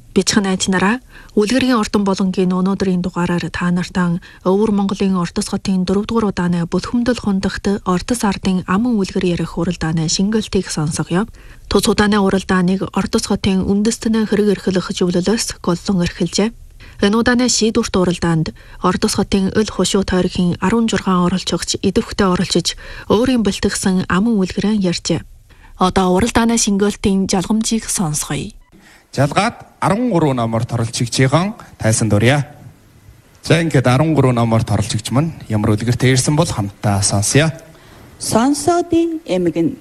Бичгэн найзнараа үлгэрийн ордон болонгийн өнөөдрийн дугаараар та нартай Өвөр Монголын Ордос хотын 4-р удааны Бүлхэмдэл хундагт Ордос ардын аман үлгэр ярих уралдааны шингэлтийг сонсгоё. Тус удааны уралдааныг Ордос хотын үндэстэн хэрэг эрхлэх зөвлөлөөс голлон эрхэлжээ. Энэ удааны шийдвэрт уралдаанд Ордос хотын өл хушуу тойргийн 16 оролцогч идэвхтэй оролцож өөрийн бэлтгэсэн аман үлгэрээ ярьжээ. Одоо уралдааны шингэлтийн жалгамжийг сонсгоё. Жалгаад 13 номорт оролцогч байгаа тайсан дурья. За ингээд 13 номорт оролцогч маань ямар үлгэртэй ирсэн бол хамтдаа сонсъё. Сонсоодын эмгэн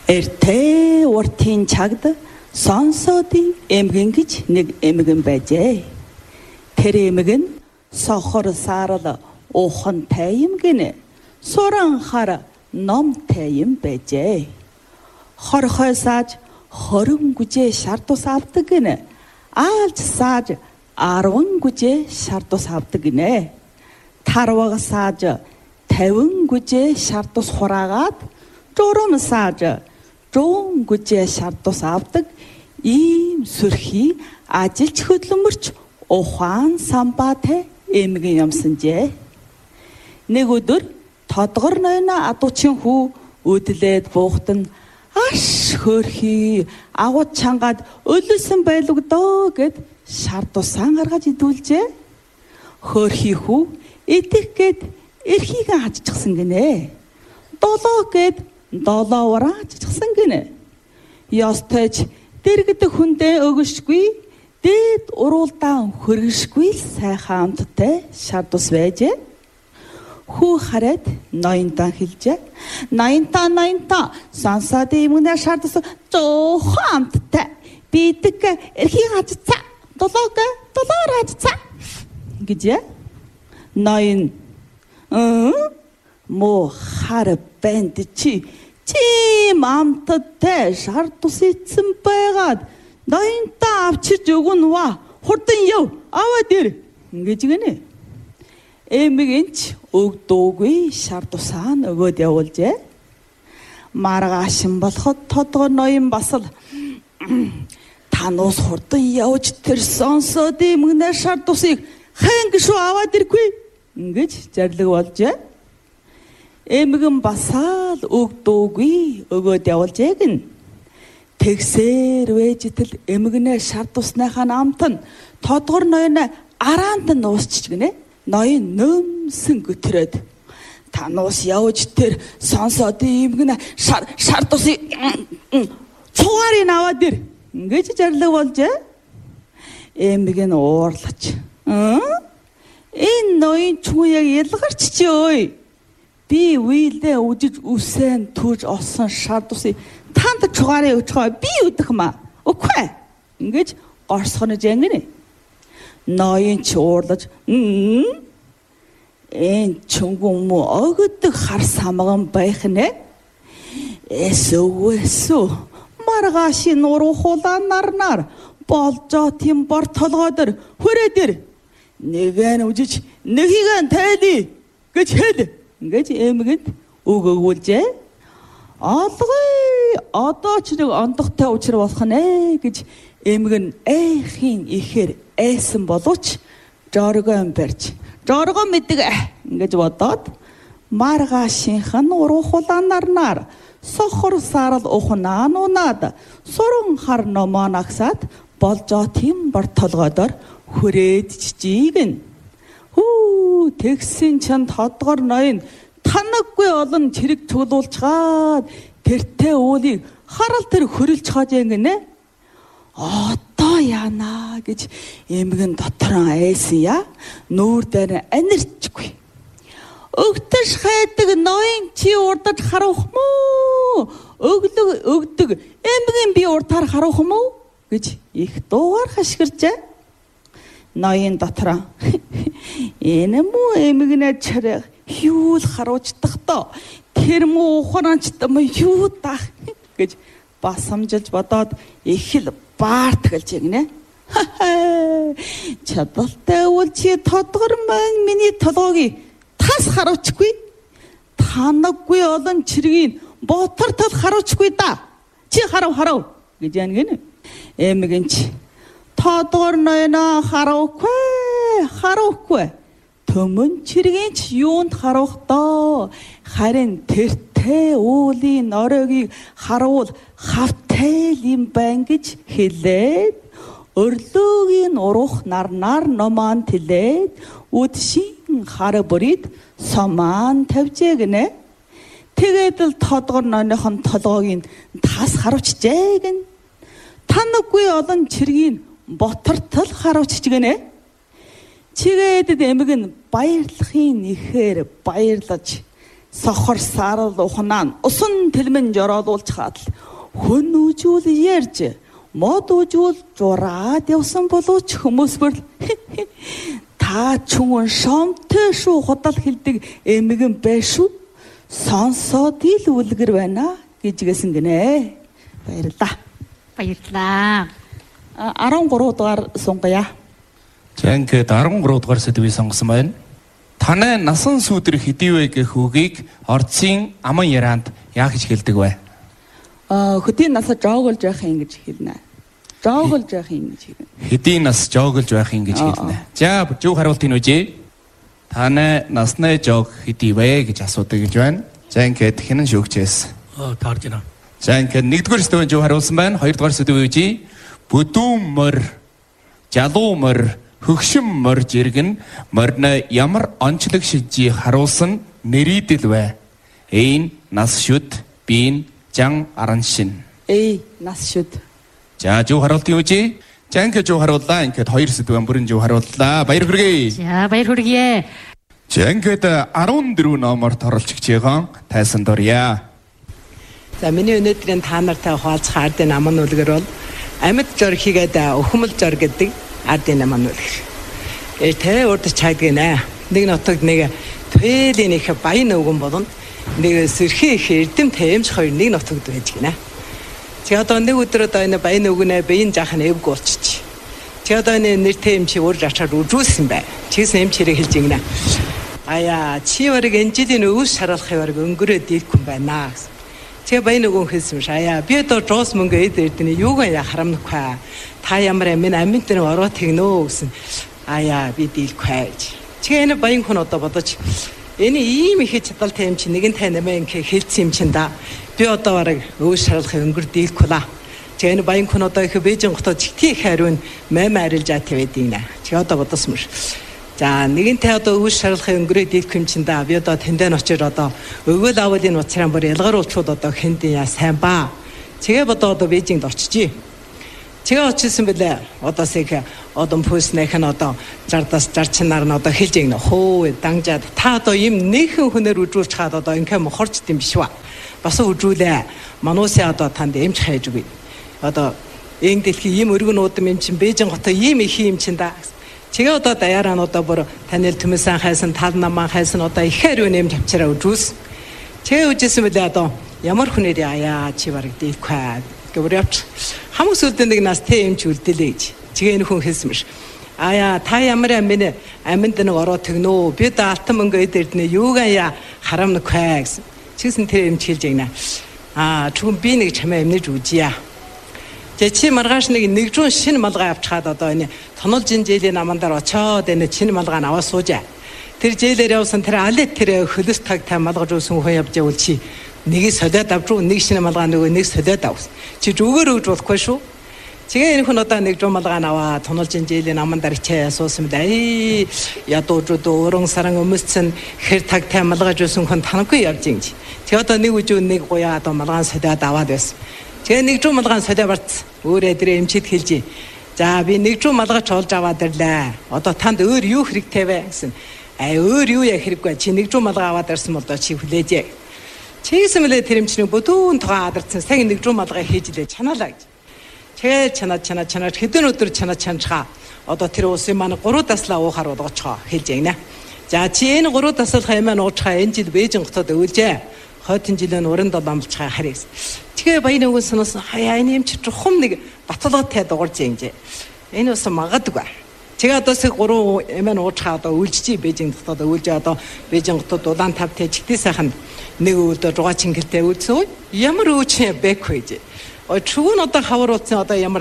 эртээ уртын чагд сонсоодын эмгэн гэж нэг эмгэн байжээ. Тэр эмгэн сохор саарал ухан тайм гинэ суран хар ном тайм байжээ. Хорхой сааж хорон гүжээ шартус авдаг гинэ. Аалж сааж 10 гүжээ шартус авдаг гинэ. Тарваг сааж 50 гүжээ шартус хураагаад журам сааж 100 гүжээ шартус авдаг ийм сүрхий ажилч хөдөлмөрч ухаан самбаатай эмгэн юмсанжээ. Нэг өдөр тодгор ноёна адуучин хүү өдлээд буухтан аш хөөрхий агууд чангаад өлөсөн байлгдоо гэд шар тусаан гаргаж идүүлжээ. Хөөрхий хүү идэх гээд эрхийгэн хажчихсан гинэ. Долоо гээд долоовраа хажчихсан гинэ. Ёстойч дэргэд хүндээ өгөшгүй дээд уруулдаан хөргөшгүй сайхан амттай шар тус байжээ. Хүү хараад ноёнтаа хэлжээ. Ноёнтаа сонсоодын эмгэнээ шаардсан жоохон амттай. Бидэг эрхийг хажцаа. Долоор хажцаа. Гэжээ. Ноён мо хар бэнд чи амттай шар тус ицсэн байгаад ноёнтаа авчирж өгнө ва. Хурдан яв. Аваад ир. Ингэж гинэ. Эмгэнч өгдөөгүй шар тусаан өгөөд явуулжээ. Маргаашин болоход тодгор ноён басал тануус хурдан явж тэр сонсоод эмгэнээ шар тусыг хангишуу аваад иргүй ингэж зарлиг болжээ. Эмгэн басаал өгдөөгүй өгөөд явуулжээ гин. Тэгсээр вэжтэл эмгэнээ шар тусныхаа амт нь тодгор ноён араанд нь уусчих гинэ. Ноён нөмсөн götüröd. Тануус явж тэр сонсоодын эмгэнэ шар тусыг цугарыг аваад ир. Ингэж зарлиг болжээ. Эмгэн уурлаж. Энэ ноён чуу яг ялгарч чи ой. Би уйлдээ үжиж үсэн түүж олсон шар тусыг танд цугарыг өчгөө би үдэх маа. Үгүй. Ингэж горсгоно жангэнэ. Ноён ч уурлаж энэ чунгун му огдөг хар самган байх нэ. Эсвэсүү маргаашин урухулан нарнаар болжоо тийм бор толгойдор хүрээдэр нэгэн үжиж нэхийгэн тайлий гэж хэл. Ингэж эмгэнд үг өгүүлжээ. Алгой одоо ч нэг ондогтой учир болох нэ гэж эмгэн эхийн ихээр эсэн боловч жоргон барьж жоргон мэддэг ингэж бодоод маргаашийнхан урухулан нарнаар сохор саарал ухнаа нунаад суран хар номоо нагсаад болжоо тийм бор толгойдор хүрээд чижигэн. Хүү тэгсэн чанд тодгор ноён танаггүй олон чирэг цуглуулчгаад тэртээ уулыг харал тэр хөрөлж хааж ингэнэ. Одоо яана гэж эмгэн дотроо айсан я. Нүүр дээр анирчгүй. Өгдөж хайдаг ноён чи урдаж харах мó? Өгдөг эмгэн би урдаар харах мó гэж их дуугаар хашгирчээ. Ноён дотроо энэ муу эмгэнэ чараа юул харуулцдахдоо тэр муу ухаанчтай юу дах гэж басамжилж бодоод их л баартгалж ягнэ. Чадалтай үл чи тодгор маань миний толгойг тас харуулчихгүй. Танаггүй олон чиргийг ботор тал харуулчихгүй да. Чи харав гэж янгэнэ. Эмгэнч тодгор ноёно харахгүй. Төмөн чиргийн ч юунд харуулах доо. Харин тэртээ уулын оройгийг харуул хавтай юм байна гэж хэлээд өрлөөгийн уруух нар номаан тэлээд үдшийн хар бүрид сомаан тавьжээ гинэ. Тэгээд л тодгор ноёныхон толгойг тас харуулчихжээ гин. Танаггүй олон чиргийн ботортол харуулчих гинэ. Чигээдэд эмэг нь баярлахын ихээр баярлаж сохор сарал ухнаан усан тэлмэн жороолуулчихад л хүн үжүүл ярьж мод үжүүл жураад явсан боловч хүмүүс бүр та чүн шомтой шүү худал хэлдэг эмэгэн байшгүй сонсоод ил үлгэр байна гэж гисэн гинэ. Баярлаа. 13 дугаар сунгая. За ингээд 13 дугаар сэдвийг сонгосон байна. Танай насан сүүдэр хэдийвэ гэх үгийг орцын аман ярианд яах гэж хэлдэг вэ? Хөдийн нас жоогolж байх юм гэж хэлнэ. Жоогolж байх юм гэж хэлнэ. Хэдийн нас жоогolж байх юм гэж хэлнэ. За зөв хариулт нь үжи. Танай насны жоог хэдийвэ гэж асуудаг гэж байна. За ингээд хинэн шүүгчээс. Таарж байна. За ингээд 1-р сэдвийн зөв хариулсан байна. 2-р сэдвийн үжи. Бүдүүн морь, жалуу морь, хөгшин морж иргэн морьно ямар онцлог шижи харуулсан нэрийдэл вэ? A. Нас шүд, B. Жан аран шин. A. Нас шүд. За зөв хариултын үжи. За ингээд зөв хариуллаа. Ингээд 2 сэдвэн бүрэн зөв хариуллаа. Баяр хүргэе. За баяр хүргэе. За ингээд 14 номорт оролцож байгаа тайсан дурья. За миний өнөөдрийн та нартай хуваалцах ардын аман үлгэр бол амьд жор хийгээд өхмөл жор гэдэг ардын аман үлгэр. Тэ урд чайдаг нэ. Нэг нутагт нэг твэлийн их баян өвгөн болон нэг сэрхий их эрдэм таамж хоёр нэг нутагт байж гинэ. Тэг одоо нэг өдөр одоо энэ баян өвгөнэ биеийн жаахан эвгүй болчих. Тэг одоо энэ нэртэй юм чи урж ачаад үжүүлсэн бай. Чигсэн юм чирэг хэлж гинэ. Аяа чи барыг энэ жилийн өвс шаруулахыг барыг өнгөрөө дийлэхгүй байна. Тэгээ баян өвгөн хэлсэн ш. Аяа би одоо жоос мөнгө эдэрдний юугаа я харамнахгүй. Та ямар амин аминт нэг ороо тэгнөө гэсэн. Аяа би дийлэхгүй. Тэгээ энэ баян хүн одоо бодож энэ ийм их чадaltaй юм чи нэгэн тай нэмээ ингээ хэлсэн юм чин да. Би одоо барыг өвс шаруулахыг өнгөр дийлэхгүй ла. Тэгээ энэ баян хүн одоо их Бээжин хотод чигтийн хариун маймаа арилж аа тавьдаг нэ. Тэгээ одоо бодсон юм ш. За нэгэнтэй одоо өвс шаруулахын өнгөрөө дийлэх юм чин да. Би одоо тэндэн очиж одоо өвөл авалын уцран бүр ялгаруулчууд одоо хэндийн яа сайн ба. Тэгээ одоо Бээжинд очижээ. Тэгээ очижсэн бэлээ. Одоо сэг одон пүүснэх нь одоо 60-аас 60 нар нь одоо хэлж ийнэ. Хөө дангжаад та одоо юм нэгэн хүнээр үжүүлж хаад одоо ингээм мохорч дим биш ба. Бас үжүүлээ. Мануусын одоо танд эмч хайж үгүй. Одоо энэ дэлхийн ийм өргөнүүд юм чин Бээжин хотоо ийм их юм чин да. Тэгээ одоо даяараа одоо бүр танил төмөсөн хайсан тал наман хайсан одоо ихээр юу нэмж авчираа үжүүлсэн. Тэгээ үжсэн бэлээ одоо ямар хүнээр яа чи бараг дийлэхгүй гэвэр явч хамаг сүлдэн нэг нас тэ юмч үлдэлээ гэж. Тэгээ энэ хүн хэлсэн биш. Аяа та ямар амин аминд нэг ороо тэгнөө би да алтан мөнгө эдэрднэ юугаа я харамнахгүй гэсэн. Чигсэн тэр юмч хэлж ийнэ. Чүн би нэг чамаа эмнэж үжийа. Тэгээ чи маргааш нэг жуун шинэ малгай авчаад одоо энэ тонулжин жээлийн намандар очоод энэ шинэ малгай аваа суужаа. Тэр жээлээр явсан тэр алет тэр хөлөс тагтай малгаж uuсан хүн явж явал чи нэгийг солиод авч уу нэг шинэ малгай нөгөө нэг солиод авс. Чи зүгээр өгж болохгүй шүү. Тэгээ энэ хүн одоо нэг жуун малгай аваа тонулжин жээлийн намандар ичээ суусан бай. Ядуужууд өрөн саран өмсцэн хэр тагтай малгаж uuсан хүн танахгүй явж инж. Тэгээ одоо нэг үжүү нэг гоёа одоо малгай солиод аваад байсан. Тэгээ нэг жуун малгай солио барц. Өөрөө дэрэ эмчид хэлжээ. За би нэг жуун малгайч олж аваад ирлээ. Одоо танд өөр юу хэрэгтэй вэ гэсэн. Өөр юу яа хэрэггүй. Чи нэг жуун малгай аваад ирсэн бол одоо чи хүлээжээ. Чигсэн мөлөө тэр эмчний бүдүүн тугаа адарсан. Сайн нэг жуун малгай хийж илээ чанаалаа гэж. Тэгээ чанаа хэдэн өдөр чанachаа. Одоо тэр усын маань 3 таслаа уухаар болгоцгоо хэлж ийнэ. За чи энэ 3 таслах юм ууцгаа энэ жил Бээжин хотод өвлжээ. Хойдын жилийн уранд амлцгаа харьяас. Тэгээ баян өвгөн санасан хаяа энэ юм чи чухам нэг баталгаатай дуурж инжээ. Энэ бас магадгүй. Тэгээ одоо сэг 3 эмэн уучхаа одоо үлжижээ Бээжин хотод өвлжээ одоо Бээжин хотод улаан тавтай чигтээ сайхан нэг өвдө жугаа чингэлтэй үлдсэн. Ямар өвч бэк хөөж. Чүгэн одоо хавар утсан одоо ямар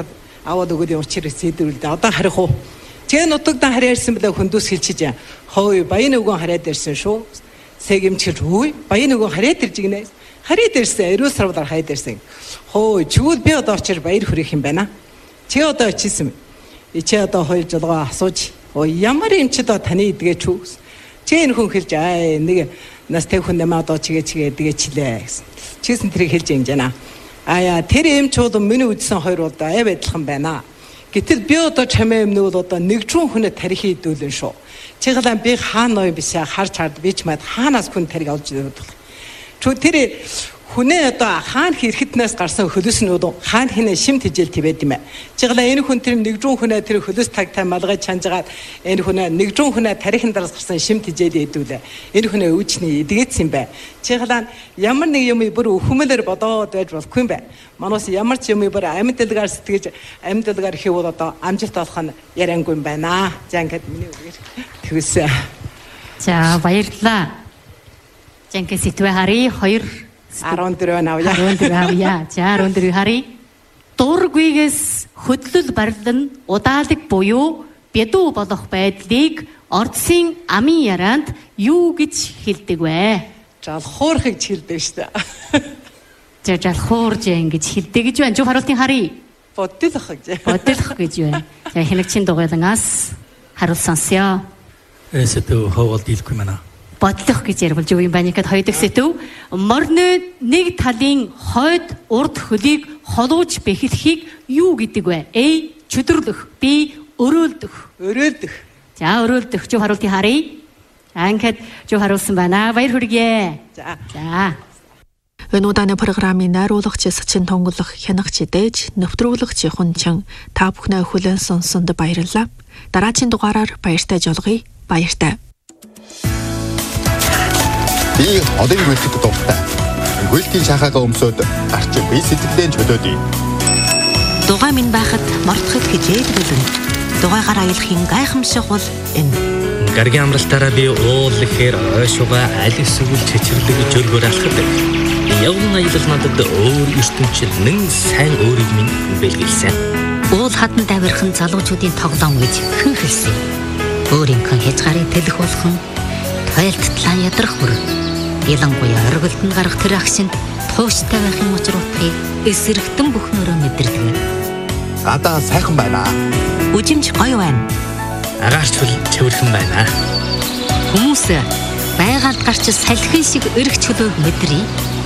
аваад өгөөд учрыг сэдвүүлдэ. Одоо харих уу? Чэ нутагдан харьяарсан бэлээ хүндүс хэлчихэж хой баян өгөн хараад ирсэн шүү. Сэгэмчилж үгүй баян өгөн хараад ирж гинэ. Хараад ирсэн. Эрүүл сарвдар хайд ирсэн. Хой чигвэл би одоо очир баяр хүрэх юм байна. Чи одоо очисэн. Чи одоо 2 жолгоо асууж ямар юм чи одоо таны идгээ чүү. Чи энэ хүн хэлж нэг нас тэг хүн нэмээ одоо чигээ дэгэчлээ гэсэн. Чисэн тэрийг хэлж юм жана. Тэр юм чууд миний үдсэн 2 удаа адилхан байна. Гэтэл би одоо чамаа юмнууд одоо нэгжүүн хүнээ тарихи идүүлэн шүү. Чиглаа би хаана ноён бишээ харж хаад би ч мад хаанаас хүн тарих олж идэх. Чүү тэр хүнээ одоо хаан хэрэгтнээс гарсан хөлөснүүд хаан хинэ шим тижэл тивэд юм. Чиглаа энэ хүн тэр нэгжүүн хүнээ тэр хөлөс тагтай малгай чанжгаад энэ хүнээ нэгжүүн хүнээ тарихын дараас гарсан шим тижэл идүүлээ. Энэ хүнээ өвчний эдгээсэн юм бай. Чиглаа ямар нэг юм бүр өхмөлөр бодоод байж болохгүй юм бай. Манаас ямар ч юм бүр амьдэлгаар сэтгэж амьдэлгаар хийвэл одоо амжилт олох нь яриангүй юм байна. За ингээд миний үгээр тэгвэсэ. За баярлалаа. За ингээд сэтвэ хари 2 14 авъя. За 14 хари. Дургүйгээс хөдлөл барилан удаалаг буюу бядуу болох байдлыг ордсын амын ярианд юу гэж хэлдэг вэ? Жалхуурхыг хэлдэг шүү дээ. За жалхуурж ингэж хэлдэг гэж байна. Жоо харуултын хари. Бодлох гэж байна. За хинэгчин дугайлангаас хариулт сонсё. Сэтв хавал дийлгүй мана. Бодлох гэж ярилж юу юм байна гэхэд хоёр дахь сэтв морны нэг талын хойд урд хөлийг холууж бэхлэхийг юу гэдэг вэ? A. Чөдөрлөх. B. Өрөөлдөх. За өрөөлдөх. Жоо харуултын хари. За ингээд жоо харуулсан байна. Баяр хүргэе. За. Энэ удаагийн программын найруулагч Сачин Тонголох хянагч идэж нэвтрүүлэгч Хунчин та бүхнээ хүлээн сонсонд баярлалаа. Дараагийн дугаараар баяртай жолгоё. Баяртай. Би одын гүйлтэд дуртай. Гүйлтийн шахаага өмсөд арчин би сэтгэлдээ чөлөөдий. Дугаа минь байхад мартахыг хичээд билэн. Дугаагаар аялахын гайхамшиг бол энэ. Гаргийн амралтаараа би уул ихээр ойшууга аль эсвэл чичирлэг жөргөөр алхдаг. Явган аялал надад өөр ертөнцид нэг сайн өөрийг минь бэлгэлсэн. Уул хатан тавирхан залуучуудын тоглоом гэж хэн хэлсэн. Өөрийнхөө хязгаарыг тэлэх болгон тойлтлан ядрах мөр. Ялангуяа оргилдон гарах тэр агшинд тууштай байхын учруудыг эсрэгтэн бүхнөрөө мэдэрдэг. Гадаа сайхан байна. Үжимж гоё байна. Агаарчвал цэвэрхэн байна. Хүмүүс байгаль гарч салхин шиг өргөж чөлөөг мэдрий.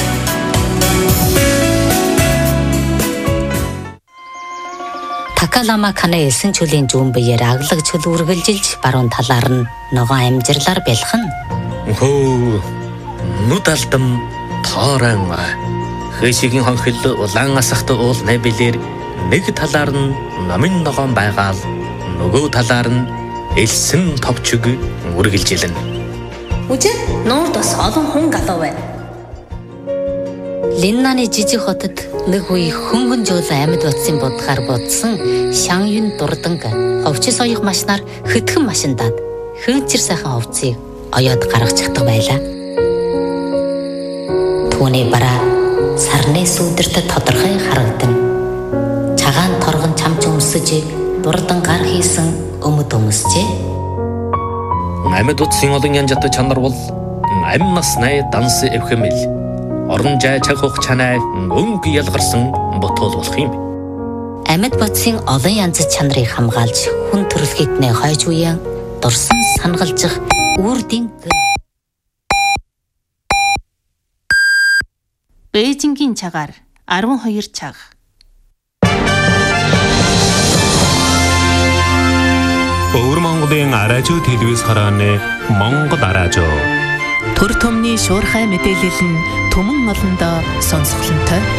Такалама кана элсэн чөлийн зүүн биеэр аглаг чөл үргэлжилж баруун талаар нь ногоон амжирлаар бэлхэн. Хөө нүд алдам тоорон хэшигийн хонхил улаан асахт уул нэбэлэр нэг талаар нь номын ногоон байгаал нөгөө талаар нь элсэн товчг үргэлжилнэ. Үжи нуурд бас олон хүн галуу бай. Линнаны жижиг хотод нэг үе хөнгөн жуулан амьд батсын будгаар будсан Шангюн дурданг ховчис оёх машинаар хөтгөн машиндаад хөнчир сайхан овцыг оёод гаргачихдаг байлаа. Түүний бараа сарны сүдэрт тодорхой харагдан. Цагаан торгон чамч өмсөж дурдан гар хийсэн өмд өмсчээ. Амьд утсын олон янжат чанар бол амь насны данс эвхэмэл. Орон жай чахох чанай өнгө ялгарсан ботол болох юм. Амьд бодсын олон янз чанарыг хамгаалж хүн төрөлхөднээ хойж үеэн дурсан сангалжих үрдийн Бээжингийн цагаар 12 цаг. Өвөр Монголын аражуу телевиз харааны Монгол аражуу. Төр төмний шуурхай мэдээлэл нь түмэн олондоо сонсголонтой.